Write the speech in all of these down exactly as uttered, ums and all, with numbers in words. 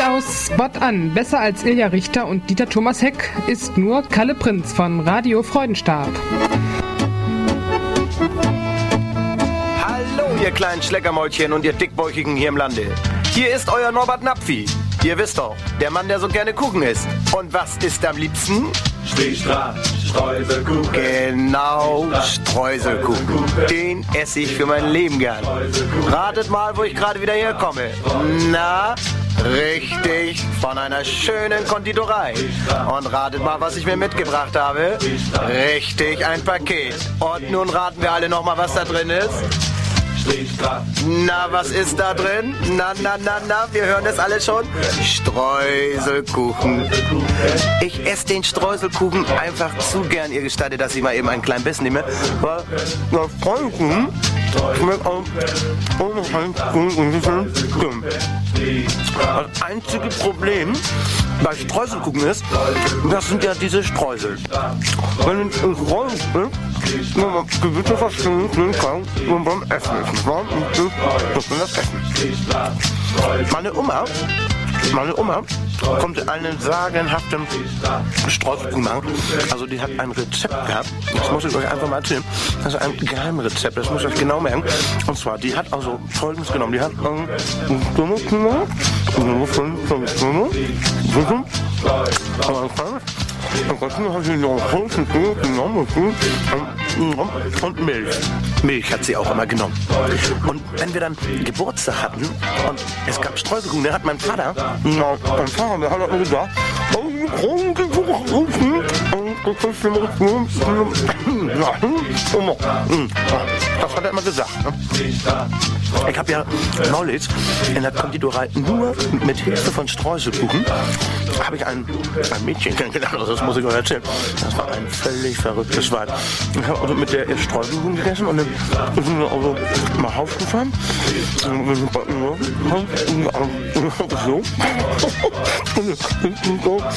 aus Spot an. Besser als Ilja Richter und Dieter Thomas Heck ist nur Kalle Prinz von Radio Freudenstab. Hallo, ihr kleinen Schleckermäulchen und ihr Dickbäuchigen hier im Lande. Hier ist euer Norbert Napfi. Ihr wisst doch, der Mann, der so gerne Kuchen isst. Und was isst am liebsten? Stehstrahl, Streuselkuchen. Genau, Streuselkuchen. Den esse ich für mein Leben gern. Ratet mal, wo ich gerade wieder herkomme. Na, richtig, von einer schönen Konditorei. Und ratet mal, was ich mir mitgebracht habe. Richtig, ein Paket. Und nun raten wir alle nochmal, was da drin ist. Na, was ist da drin? Na, na, na, na, wir hören das alle schon. Streuselkuchen. Ich esse den Streuselkuchen einfach zu gern. Ihr gestattet, dass ich mal eben einen kleinen Bissen nehme. Weil der Streuselkuchen schmeckt auch unheimlich gut und dünn. Das einzige Problem bei Streuselkuchen ist, das sind ja diese Streusel. Wenn ein Streusel ist, wenn man gewisse Verstehen kann, wenn man beim Essen ist. Das ist das Essen. Meine Oma, meine Oma kommt in einen sagenhaften Streuselkuchen machen. Also die hat ein Rezept gehabt, das muss ich euch einfach mal erzählen. Das ist ein Geheimrezept, das muss ich euch genau merken. Und zwar, die hat also Folgendes genommen. Die hat ähm, und Milch. Milch hat sie auch immer genommen. Und wenn wir dann Geburtstag hatten und es gab Streuselkuchen, der hat mein Vater, na, mein Vater, der hat auch gesagt, das hat er immer gesagt. Ne? Ich habe ja neulich in der Konditorei nur mit Hilfe von Streuselkuchen habe ich ein, ein Mädchen kennengelernt, also das muss ich euch erzählen. Das war ein völlig verrücktes Weib. Ich habe also mit der erst Streuselkuchen gegessen und dann sind wir also mal aufgefahren. So.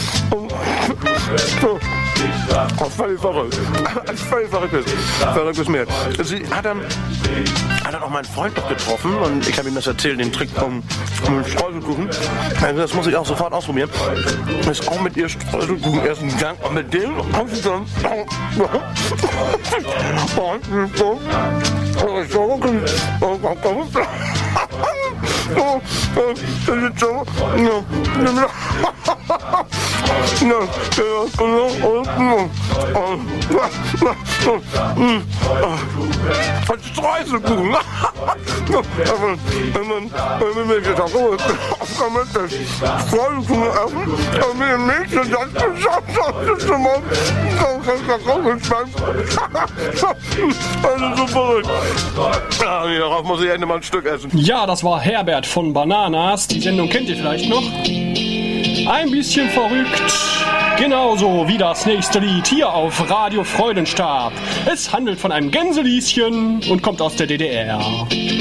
Oh, völlig verrückt. Völlig verrücktes, verrücktes Mädel. Sie hat dann, hat dann auch meinen Freund noch getroffen und ich habe ihm das erzählt, den Trick um, um den Streuselkuchen. Also das muss ich auch sofort ausprobieren. Ist auch mit ihr Streuselkuchen erst einen Gang und mit dem habe ich dann Oh, das ist so. Ein Streuselkuchen. Wenn man mir gesagt hat, kann man das Streuselkuchen essen, und mit dem Mädchen das ist schon mal also so verrückt. Ja, darauf muss ich endlich mal ein Stück essen. Ja, das war Herbert von Bananas. Die Sendung kennt ihr vielleicht noch. Ein bisschen verrückt. Genauso wie das nächste Lied hier auf Radio Freudenstab. Es handelt von einem Gänselieschen und kommt aus der D D R.